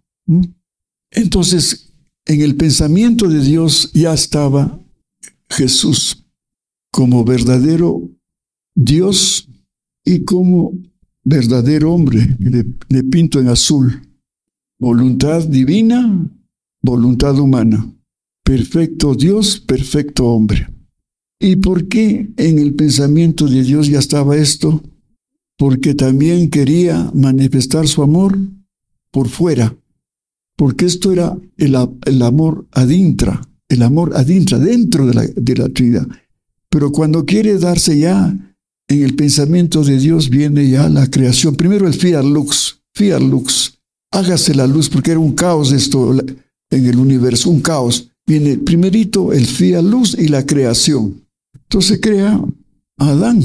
Entonces, en el pensamiento de Dios ya estaba Jesús como verdadero Dios y como verdadero hombre. Le, le pinto en azul. Voluntad divina, voluntad humana. Perfecto Dios, perfecto hombre. ¿Y por qué en el pensamiento de Dios ya estaba esto? Porque también quería manifestar su amor por fuera. Porque esto era el, el amor ad intra, el amor ad intra, dentro de la, de la Trinidad. Pero cuando quiere darse ya en el pensamiento de Dios, viene ya la creación. Primero el fiat lux, fiat lux, hágase la luz, porque era un caos esto en el universo, un caos. Viene primerito el fiat lux y la creación. Entonces crea a Adán.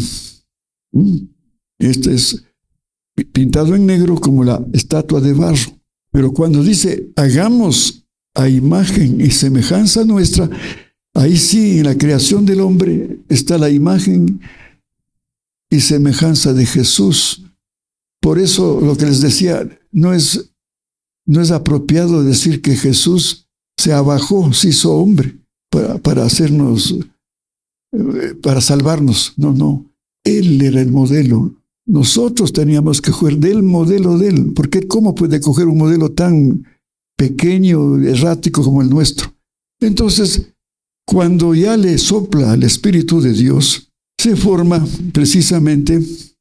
Este es pintado en negro como la estatua de barro. Pero cuando dice, hagamos a imagen y semejanza nuestra, ahí sí, en la creación del hombre está la imagen y semejanza de Jesús. Por eso lo que les decía, no es, no es apropiado decir que Jesús se abajó, se hizo hombre para, para hacernos, para salvarnos. No, no, Él era el modelo. Nosotros teníamos que coger del modelo de Él, porque ¿cómo puede coger un modelo tan pequeño, errático como el nuestro? Entonces, cuando ya le sopla el Espíritu de Dios, se forma precisamente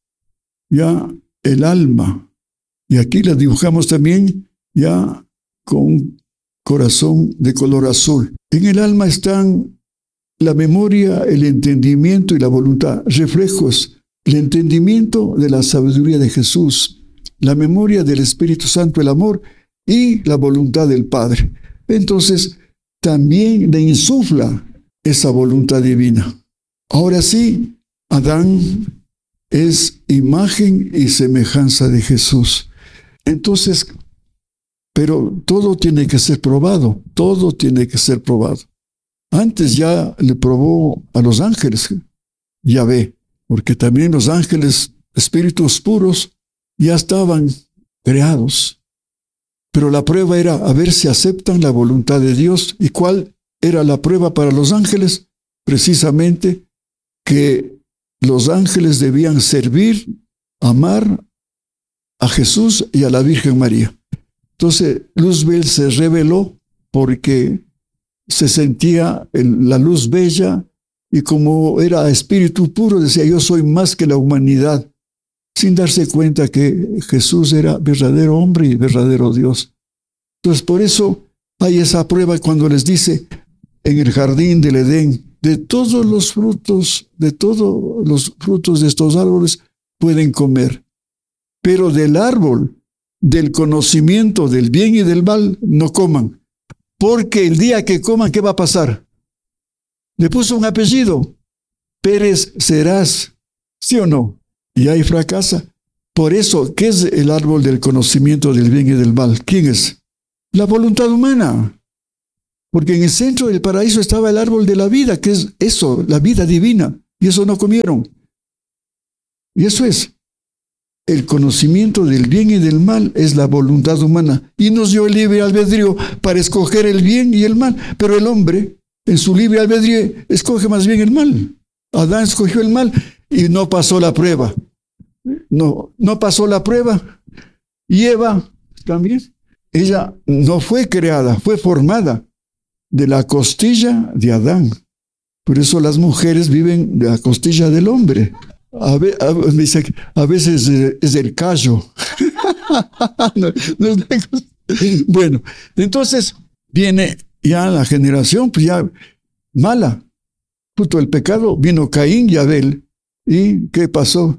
ya el alma. Y aquí la dibujamos también ya con un corazón de color azul. En el alma están la memoria, el entendimiento y la voluntad, reflejos. El entendimiento de la sabiduría de Jesús, la memoria del Espíritu Santo, el amor y la voluntad del Padre. Entonces, también le insufla esa voluntad divina. Ahora sí, Adán es imagen y semejanza de Jesús. Entonces, pero todo tiene que ser probado, todo tiene que ser probado. Antes ya le probó a los ángeles, Yahvé. Porque también los ángeles, espíritus puros, ya estaban creados. Pero la prueba era a ver si aceptan la voluntad de Dios. ¿Y cuál era la prueba para los ángeles? Precisamente que los ángeles debían servir, amar a Jesús y a la Virgen María. Entonces, Luzbel se rebeló porque se sentía el, la luz bella. Y como era espíritu puro, decía, yo soy más que la humanidad, sin darse cuenta que Jesús era verdadero hombre y verdadero Dios. Entonces, por eso hay esa prueba cuando les dice, en el jardín del Edén, de todos los frutos, de todos los frutos de estos árboles pueden comer, pero del árbol, del conocimiento del bien y del mal, no coman, porque el día que coman, ¿qué va a pasar? Le puso un apellido, Pérez serás, ¿sí o no? y ahí fracasa. Por eso, ¿qué es el árbol del conocimiento del bien y del mal? ¿Quién es? La voluntad humana. Porque en el centro del paraíso estaba el árbol de la vida, que es eso, la vida divina. Y eso no comieron. Y eso es. El conocimiento del bien y del mal es la voluntad humana. Y nos dio el libre albedrío para escoger el bien y el mal. Pero el hombre, en su libre albedrío, escoge más bien el mal. Adán escogió el mal y no pasó la prueba. No, no pasó la prueba. Y Eva también. Ella no fue creada, fue formada de la costilla de Adán. Por eso las mujeres viven de la costilla del hombre. A, ve, a, a veces es el callo. no, no es la... Bueno, entonces viene ya la generación, pues ya mala. Puto el pecado, vino Caín y Abel. ¿Y qué pasó?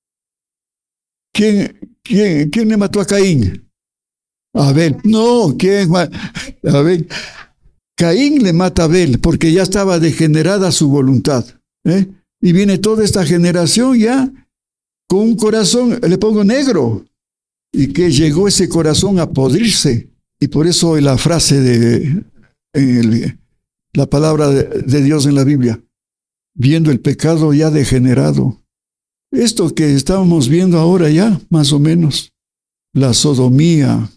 ¿Quién, quién, quién le mató a Caín? Abel. No, ¿quién? Abel. Caín le mata a Abel porque ya estaba degenerada su voluntad. ¿eh? Y viene toda esta generación ya con un corazón, le pongo negro, y que llegó ese corazón a podrirse. Y por eso la frase de en el, la palabra de, de Dios en la Biblia, viendo el pecado ya degenerado. Esto que estamos viendo ahora ya, más o menos, la sodomía,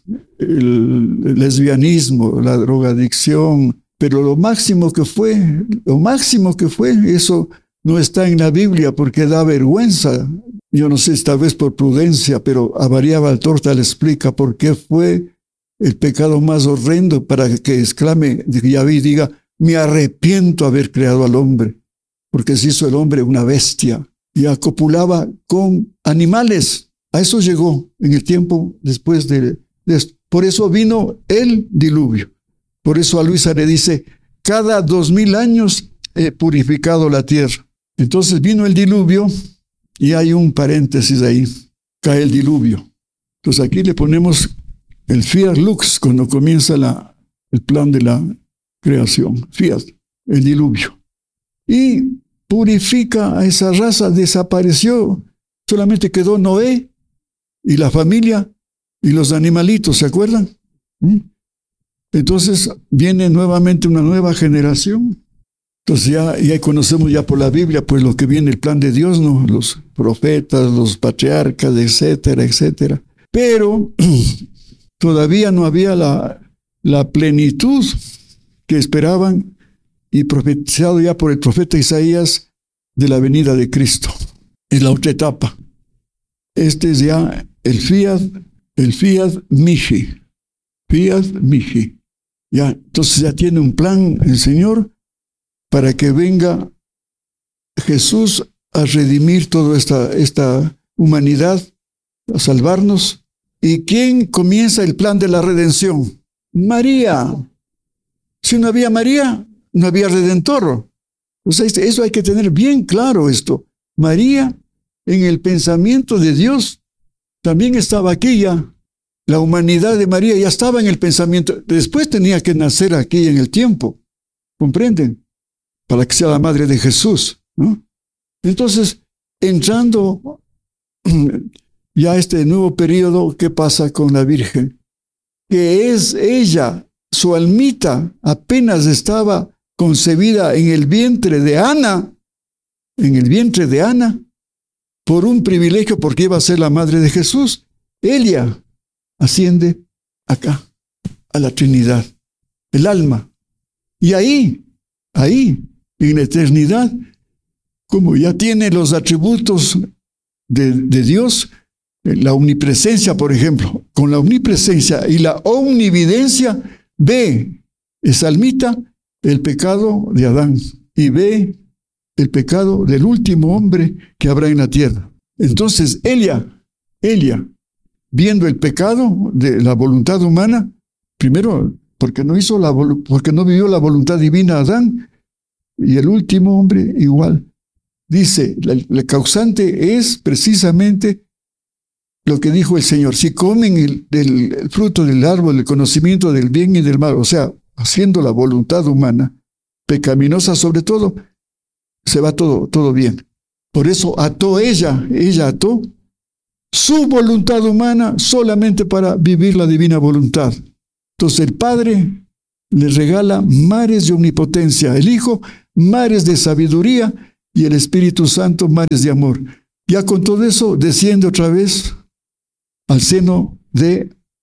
el, el lesbianismo, la drogadicción, pero lo máximo que fue, lo máximo que fue, eso no está en la Biblia porque da vergüenza. Yo no sé, esta vez por prudencia, pero a María Valtorta le explica por qué fue el pecado más horrendo para que exclame Yahvé y diga, me arrepiento haber creado al hombre, porque se hizo el hombre una bestia y copulaba con animales. A eso llegó en el tiempo después de, de esto. Por eso vino el diluvio. Por eso a Luisa le dice, cada dos mil años he purificado la tierra. Entonces vino el diluvio y hay un paréntesis ahí. Cae el diluvio. Entonces aquí le ponemos el fiat lux cuando comienza la, el plan de la creación. Fiat, el diluvio. Y purifica a esa raza, desapareció. Solamente quedó Noé y la familia y los animalitos, ¿se acuerdan? ¿Mm? Entonces viene nuevamente una nueva generación. Entonces ya, ya conocemos ya por la Biblia pues lo que viene, el plan de Dios, ¿no? Los profetas, los patriarcas, etcétera, etcétera. Pero todavía no había la, la plenitud que esperaban y profetizado ya por el profeta Isaías de la venida de Cristo. Es la otra etapa. Este es ya el fiat, el fiat mihi. Fiat mihi. Ya, entonces ya tiene un plan el Señor para que venga Jesús a redimir toda esta, esta humanidad, a salvarnos. ¿Y quién comienza el plan de la redención? María. Si no había María, no había Redentor. O sea, eso hay que tener bien claro esto. María, en el pensamiento de Dios, también estaba aquí ya. La humanidad de María ya estaba en el pensamiento. Después tenía que nacer aquí en el tiempo. ¿Comprenden? Para que sea la madre de Jesús, ¿no? Entonces, entrando ya a este nuevo periodo, ¿qué pasa con la Virgen? Que es ella, su almita, apenas estaba concebida en el vientre de Ana, en el vientre de Ana, por un privilegio, porque iba a ser la madre de Jesús. Ella asciende acá, a la Trinidad, el alma. Y ahí, ahí, en la eternidad, como ya tiene los atributos de, de Dios, la omnipresencia, por ejemplo, con la omnipresencia y la omnividencia, ve esa almita el pecado de Adán y ve el pecado del último hombre que habrá en la tierra. Entonces, ella, ella, viendo el pecado de la voluntad humana, primero, porque no hizo la porque no vivió la voluntad divina Adán, y el último hombre igual. Dice, la, la causante es precisamente lo que dijo el Señor. Si comen el, el, el fruto del árbol del conocimiento del bien y del mal, o sea, haciendo la voluntad humana, pecaminosa sobre todo, se va todo, todo bien. Por eso ató ella, ella ató su voluntad humana solamente para vivir la divina voluntad. Entonces el Padre le regala mares de omnipotencia, el Hijo mares de sabiduría y el Espíritu Santo mares de amor. Ya con todo eso desciende otra vez al seno de